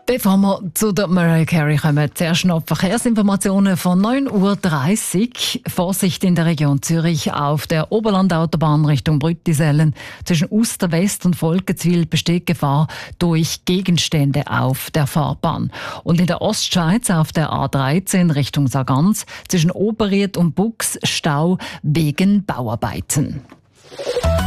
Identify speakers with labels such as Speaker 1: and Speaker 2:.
Speaker 1: Bevor wir zu der Mariah Carey kommen, zuerst noch Verkehrsinformationen von 9:30 Uhr. Vorsicht in der Region Zürich auf der Oberlandautobahn Richtung Brüttisellen. Zwischen Uster West und Volkenswil besteht Gefahr durch Gegenstände auf der Fahrbahn. Und in der Ostschweiz auf der A13 Richtung Sargans zwischen Oberried und Bux Stau wegen Bauarbeiten.